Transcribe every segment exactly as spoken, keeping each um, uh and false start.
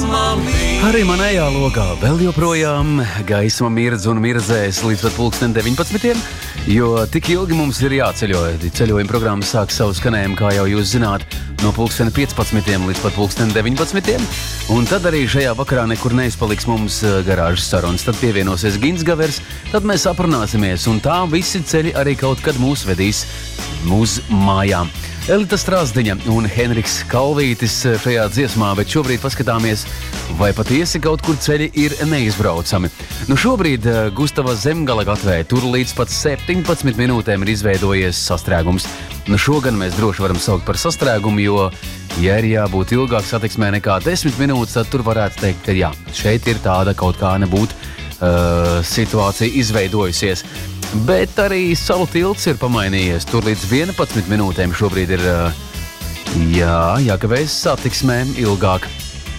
Arī manējā logā vēl joprojām gaisma mirdz un mirdzēs līdz pat pulksten deviņpadsmitiem, jo tik ilgi mums ir jāceļo. Ceļojuma programma sāk savu skanējumu, kā jau jūs zināt, no pulksten piecpadsmitiem līdz pat pulksten deviņpadsmitiem, un tad arī šajā vakarā nekur neizpaliks mums garāžas sarunas. Tad pievienosies Gins Gavers, tad mēs aprunāsimies, un tā visi ceļi arī kaut kad mūs vedīs uz mājām. Elita Strāzdiņa un Henriks Kalvītis šajā dziesmā, bet šobrīd paskatāmies, vai patiesi kaut kur ceļi ir neizbraucami. Nu šobrīd Gustava Zemgala gatvē tur līdz pat septiņpadsmit minūtēm ir izveidojies sastrēgums. Nu šogan mēs droši varam saukt par sastrēgumu, jo, ja ir jābūt ilgāk satiksmē nekā desmit minūtes, tad tur varētu teikt, ka jā, šeit ir tāda kaut kā nebūt uh, situācija izveidojusies. Bet arī Salu tilts ir pamainījies. Tur līdz vienpadsmit minūtēm šobrīd ir jā, jākavējas satiksmē ilgāk.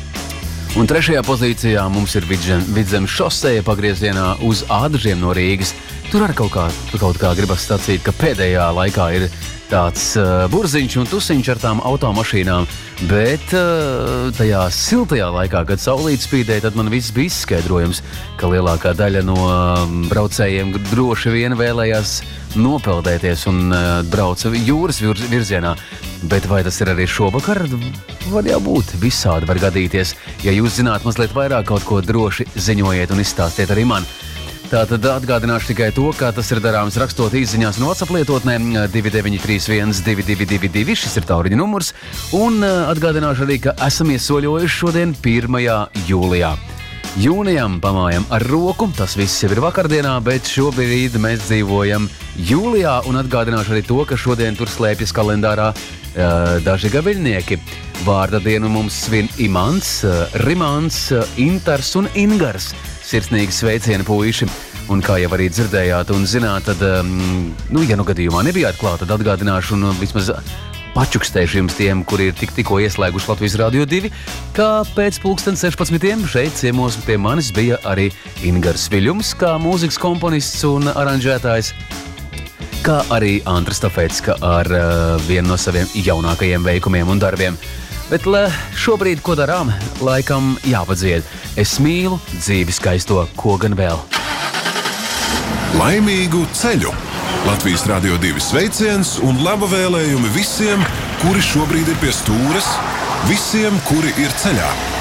Un trešajā pozīcijā mums ir Vidzemes šoseja pagriezienā uz Ādažiem no Rīgas. Tur arī kaut kā, kaut kā gribas sacīt, ka pēdējā laikā ir tāds uh, burziņš un tusiņš ar tām automašīnām, bet uh, tajā siltajā laikā, kad saulīt spīdēja, tad man viss bija izskaidrojums, ka lielākā daļa no uh, braucējiem droši vien vēlējās nopeldēties un uh, brauca jūras virzienā. Bet vai tas ir arī šovakar? Var jau būt, visādi var gadīties. Ja jūs zināt mazliet vairāk kaut ko, droši ziņojiet un izstāstiet arī man. Tātad atgādināšu tikai to, kā tas ir darāms rakstot īsziņās no WhatsApp lietotnēm divi deviņi trīs viens divi divi divi divi, šis ir tālruņa numurs, un atgādināšu arī, ka esam iesoļojuši šodien pirmajā jūlijā. Jūnijam pamājam ar roku, tas viss jau ir vakardienā, bet šobrīd mēs dzīvojam jūlijā, un atgādināšu arī to, ka šodien tur slēpjas kalendārā uh, daži gaviļnieki. Vārda dienu mums svin Imants, uh, Rimants, uh, Intars un Ingars. Sirsnīgi sveicieni, puiši. Un kā jau arī dzirdējāt un zināt, tad, um, nu, ja nu gadījumā nebijāt klāt, tad atgādināšu un vismaz pačukstēšu jums tiem, kuri ir tik, tikko ieslēguši Latvijas Radio divi, kā pēc pulksten sešpadsmitiem šeit ciemos pie manis bija arī Ingars Viļums, kā mūzikas komponists un aranžētājs, kā arī Andris Stafetska ar uh, vienu no saviem jaunākajiem veikumiem un darbiem. Bet šobrīd, ko darām, laikam jāpadzied. Es mīlu dzīvi skaisto, ko gan vēl. Laimīgu ceļu! Latvijas Radio divi sveiciens un laba vēlējumi visiem, kuri šobrīd ir pie stūres, visiem, kuri ir ceļā.